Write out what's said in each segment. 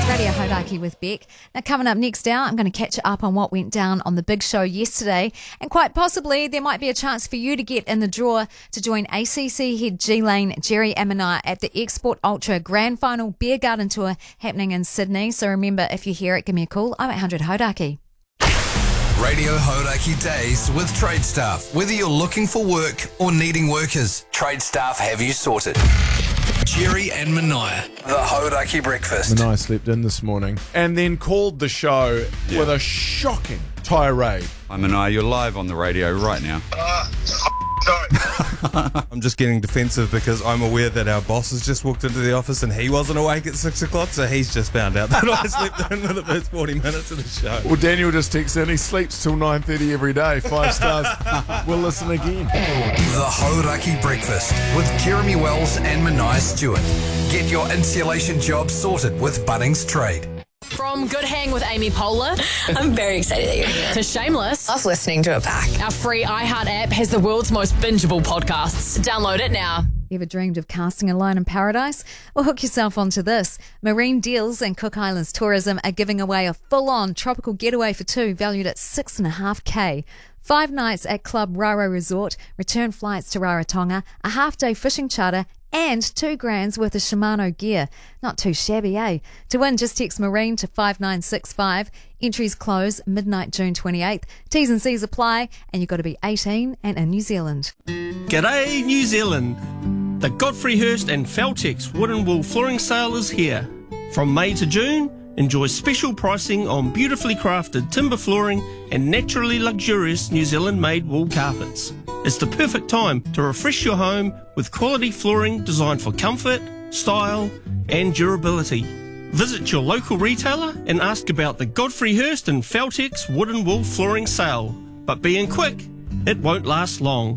Radio Hodaki with Beck. Now, coming up next hour, I'm going to catch up on what went down on the big show yesterday, and quite possibly there might be a chance for you to get in the draw to join ACC head G-Lane Jerry Ammonite at the Export Ultra Grand Final Beer Garden Tour happening in Sydney. So remember, if you hear it, give me a call, 0800 Hodaki. Radio Hodaki Days with Trade Staff. Whether you're looking for work or needing workers, Trade Staff have you sorted. Jerry and Mania, the Hodaki Breakfast. Mania slept in this morning and then called the show with a shocking tirade. Hi Mania, you're live on the radio right now. Sorry. I'm just getting defensive because I'm aware that our boss has just walked into the office and he wasn't awake at 6 o'clock, so he's just found out that I slept in for the first 40 minutes of the show. Well, Daniel just texts in, he sleeps till 9:30 every day. 5 stars. We'll listen again. The Hodaki Breakfast with Jeremy Wells and Mania Stewart. Get your insulation job sorted with Bunnings Trade. From Good Hang with Amy Poehler I'm very excited that you're here. to Shameless, Love listening to it back. our free iHeart app has the world's most bingeable podcasts. Download it now. Ever dreamed of casting a line in paradise? Well, hook yourself onto this. Marine Deals and Cook Islands Tourism are giving away a full-on tropical getaway for two valued at $6,500. 5 nights at Club Raro Resort, return flights to Rarotonga, a half-day fishing charter, and $2,000 worth of Shimano gear. Not too shabby, eh? To win, just text Marine to 5965. Entries close midnight June 28th. T's and C's apply, and you've got to be 18 and in New Zealand. G'day New Zealand! The Godfrey Hirst and Feltex Wood and Wool Flooring Sale is here. From May to June, enjoy special pricing on beautifully crafted timber flooring and naturally luxurious New Zealand-made wool carpets. It's the perfect time to refresh your home with quality flooring designed for comfort, style and durability. Visit your local retailer and ask about the Godfrey Hirst and Feltex Wood and Wool Flooring Sale. But being quick, it won't last long.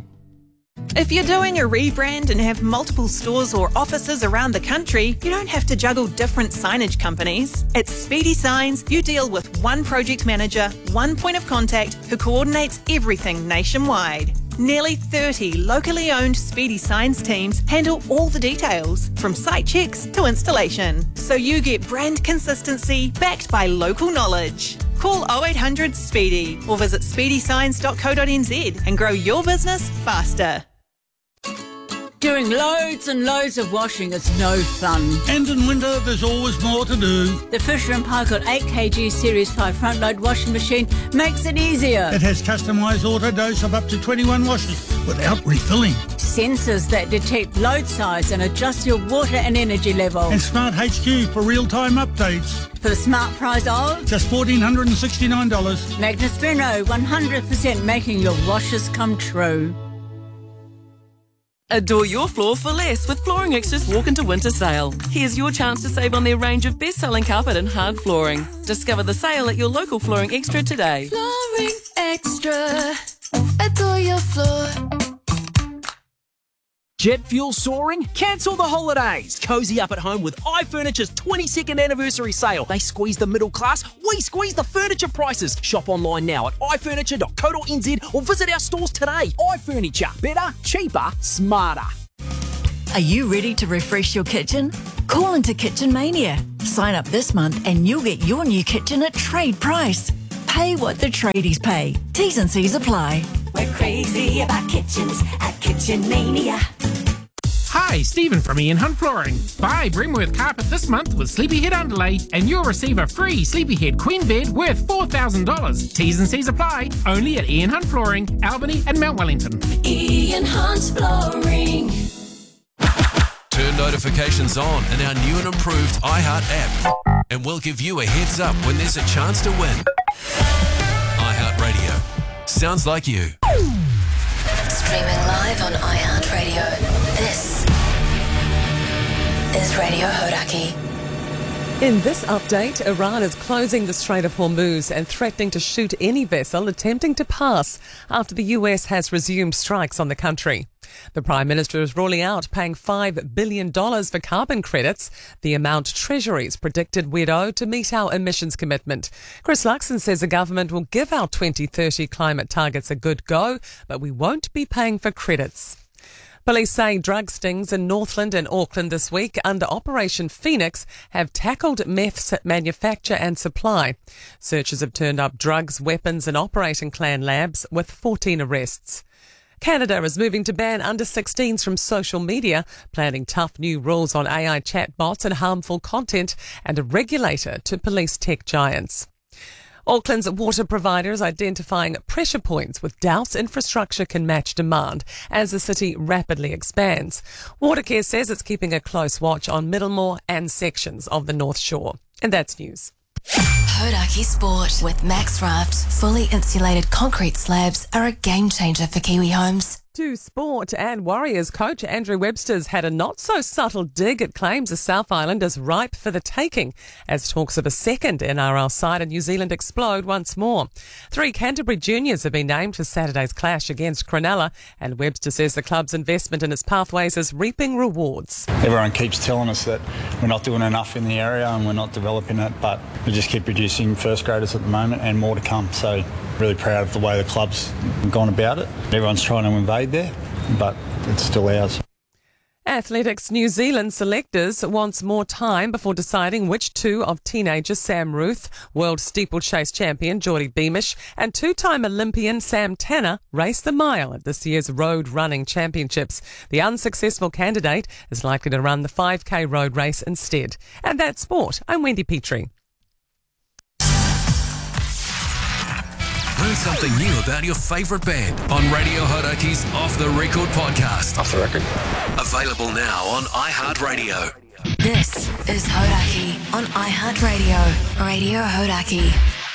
If you're doing a rebrand and have multiple stores or offices around the country, you don't have to juggle different signage companies. At Speedy Signs, you deal with one project manager, one point of contact who coordinates everything nationwide. Nearly 30 locally owned Speedy Signs teams handle all the details, from site checks to installation. So you get brand consistency backed by local knowledge. Call 0800 Speedy or visit speedysigns.co.nz and grow your business faster. Doing loads and loads of washing is no fun. And in winter, there's always more to do. The Fisher & Paykel 8kg Series 5 front load washing machine makes it easier. It has customised auto dose of up to 21 washes without refilling. Sensors that detect load size and adjust your water and energy level. And Smart HQ for real-time updates. For the smart price of just $1,469. Magnus Renault, 100% making your washes come true. Adore your floor for less with Flooring Extra's Walk Into Winter Sale. Here's your chance to save on their range of best-selling carpet and hard flooring. Discover the sale at your local Flooring Extra today. Flooring Extra. Adore your floor. Jet fuel soaring? Cancel the holidays. Cozy up at home with iFurniture's 22nd anniversary sale. They squeeze the middle class, we squeeze the furniture prices. Shop online now at ifurniture.co.nz or visit our stores today. iFurniture. Better, cheaper, smarter. Are you ready to refresh your kitchen? Call into Kitchen Mania. Sign up this month and you'll get your new kitchen at trade price. Pay what the tradies pay. T's and C's apply. We're crazy about kitchens at Kitchen Mania. Hi, Stephen from Ian Hunt Flooring. Buy Brimworth carpet this month with Sleepyhead underlay and you'll receive a free Sleepyhead queen bed worth $4,000. T's and C's apply. Only at Ian Hunt Flooring, Albany and Mount Wellington. Ian Hunt Flooring. Turn notifications on in our new and improved iHeart app, and we'll give you a heads up when there's a chance to win. iHeart Radio. Sounds like you. Streaming live on iHeartRadio. This is Radio Hodaki. In this update, Iran is closing the Strait of Hormuz and threatening to shoot any vessel attempting to pass after the US has resumed strikes on the country. The Prime Minister is ruling out paying $5 billion for carbon credits, the amount Treasuries predicted we'd owe to meet our emissions commitment. Chris Luxon says the government will give our 2030 climate targets a good go, but we won't be paying for credits. Police say drug stings in Northland and Auckland this week under Operation Phoenix have tackled meth's manufacture and supply. Searchers have turned up drugs, weapons and operating clan labs with 14 arrests. Canada is moving to ban under-16s from social media, planning tough new rules on AI chatbots and harmful content, and a regulator to police tech giants. Auckland's water provider is identifying pressure points with doubts infrastructure can match demand as the city rapidly expands. Watercare says it's keeping a close watch on Middlemore and sections of the North Shore. And that's news. Hodaki Sport with Max Raft. Fully insulated concrete slabs are a game changer for Kiwi homes. To sport, and Warriors coach Andrew Webster's had a not-so-subtle dig at claims the South Island is ripe for the taking as talks of a second NRL side in New Zealand explode once more. 3 Canterbury juniors have been named for Saturday's clash against Cronulla, and Webster says the club's investment in its pathways is reaping rewards. Everyone keeps telling us that we're not doing enough in the area and we're not developing it, but we just keep producing first graders at the moment and more to come. So really proud of the way the club's gone about it. Everyone's trying to invade there, but it's still ours. Athletics New Zealand selectors wants more time before deciding which 2 of teenager Sam Ruth, world steeplechase champion Geordie Beamish, and 2-time Olympian Sam Tanner race the mile at this year's Road Running Championships. The unsuccessful candidate is likely to run the 5K road race instead. And that's sport. I'm Wendy Petrie. Learn something new about your favourite band on Radio Hodaki's Off the Record podcast. Off the record. Available now on iHeartRadio. This is Hodaki on iHeartRadio. Radio Hodaki.